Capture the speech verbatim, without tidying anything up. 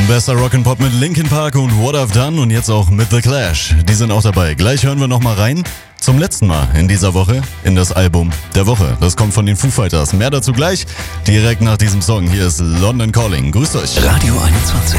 Bester Rock'n'Pop mit Linkin Park und What I've Done und jetzt auch mit The Clash. Die sind auch dabei. Gleich hören wir nochmal rein. Zum letzten Mal in dieser Woche in das Album der Woche. Das kommt von den Foo Fighters. Mehr dazu gleich. Direkt nach diesem Song. Hier ist London Calling. Grüßt euch. Radio einundzwanzig.